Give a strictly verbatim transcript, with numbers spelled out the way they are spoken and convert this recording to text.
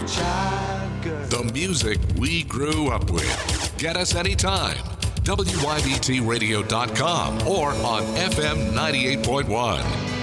child girl. The music we grew up with. Get us anytime. W Y B T radio dot com or on F M ninety-eight point one.